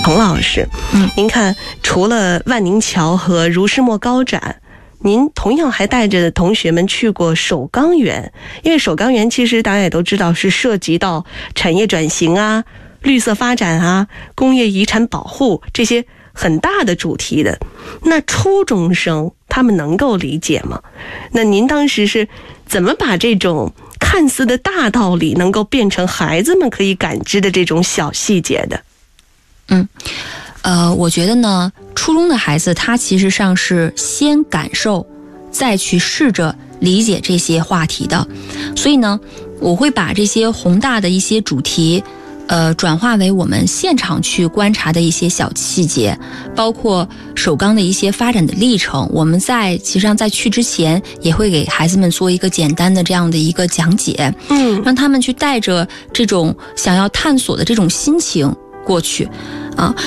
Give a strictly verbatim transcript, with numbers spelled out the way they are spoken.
童老师，嗯，您看，除了万宁桥和如诗墨高展，您同样还带着同学们去过首钢园，因为首钢园其实大家也都知道是涉及到产业转型啊、绿色发展啊、工业遗产保护这些很大的主题的。那初中生他们能够理解吗？那您当时是怎么把这种看似的大道理能够变成孩子们可以感知的这种小细节的？ 嗯，呃，我觉得呢，初中的孩子他其实上是先感受，再去试着理解这些话题的。所以呢，我会把这些宏大的一些主题，呃，转化为我们现场去观察的一些小细节，包括首钢的一些发展的历程。我们在其实上在去之前，也会给孩子们做一个简单的这样的一个讲解，嗯，让他们去带着这种想要探索的这种心情过去，啊。